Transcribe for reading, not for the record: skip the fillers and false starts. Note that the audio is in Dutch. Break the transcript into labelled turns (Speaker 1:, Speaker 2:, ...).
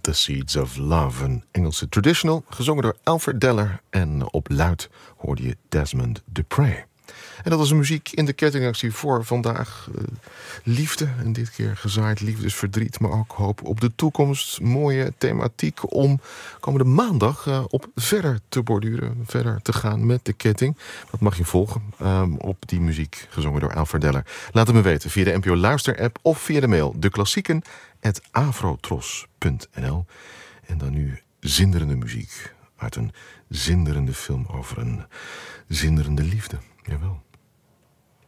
Speaker 1: The Seeds of Love, een Engelse traditional, gezongen door Alfred Deller. En op luid hoorde je Desmond Dupre. En dat was de muziek in de kettingactie voor vandaag. Liefde, en dit keer gezaaid liefdesverdriet, maar ook hoop op de toekomst. Mooie thematiek om komende maandag op verder te borduren, verder te gaan met de ketting. Dat mag je volgen op die muziek, gezongen door Alfred Deller. Laat het me weten via de NPO Luister-app of via de mail deklassieken@afrotros.nl. En dan nu zinderende muziek uit een zinderende film over een zinderende liefde. Jawel.